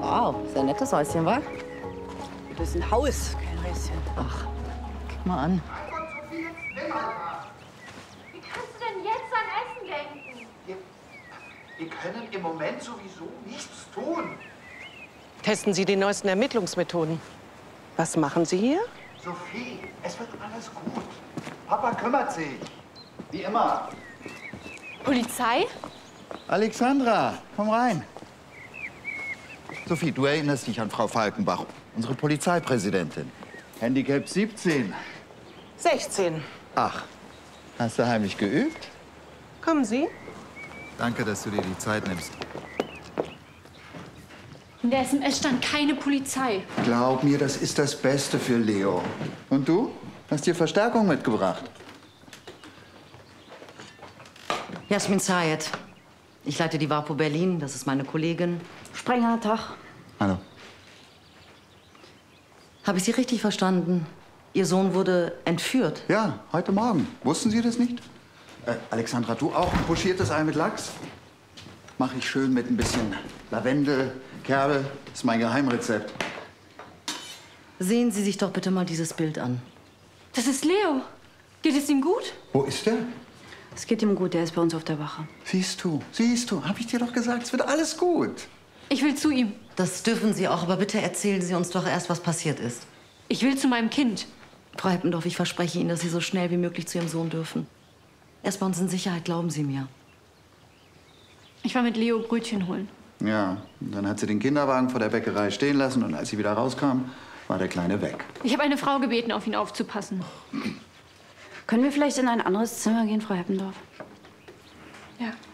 Wow, sehr nettes Häuschen, wa? Das ist ein Haus, kein Häuschen. Ach, guck mal an. Wie kannst du denn jetzt an Essen denken? Wir können im Moment sowieso nichts tun. Testen Sie die neuesten Ermittlungsmethoden. Was machen Sie hier? Sophie, es wird alles gut. Papa kümmert sich. Wie immer. Polizei? Alexandra, komm rein. Sophie, du erinnerst dich an Frau Falkenbach, unsere Polizeipräsidentin. Handicap 17. 16. Ach, hast du heimlich geübt? Kommen Sie? Danke, dass du dir die Zeit nimmst. In der SMS stand keine Polizei. Glaub mir, das ist das Beste für Leo. Und du? Hast dir Verstärkung mitgebracht? Jasmin Zayed. Ich leite die WAPO Berlin, das ist meine Kollegin. Sprenger, Tag. Hallo. Habe ich Sie richtig verstanden? Ihr Sohn wurde entführt. Ja, heute Morgen. Wussten Sie das nicht? Alexandra, du auch ein pochiertes Ei mit Lachs? Mache ich schön mit ein bisschen Lavendel, Kerbel. Das ist mein Geheimrezept. Sehen Sie sich doch bitte mal dieses Bild an. Das ist Leo. Geht es ihm gut? Wo ist der? Es geht ihm gut, der ist bei uns auf der Wache. Siehst du, hab ich dir doch gesagt, es wird alles gut. Ich will zu ihm. Das dürfen Sie auch, aber bitte erzählen Sie uns doch erst, was passiert ist. Ich will zu meinem Kind. Frau Heppendorf, ich verspreche Ihnen, dass Sie so schnell wie möglich zu Ihrem Sohn dürfen. Erst bei uns in Sicherheit, glauben Sie mir. Ich war mit Leo Brötchen holen. Ja, und dann hat sie den Kinderwagen vor der Bäckerei stehen lassen und als sie wieder rauskam, war der Kleine weg. Ich habe eine Frau gebeten, auf ihn aufzupassen. Können wir vielleicht in ein anderes Zimmer gehen, Frau Heppendorf? Ja.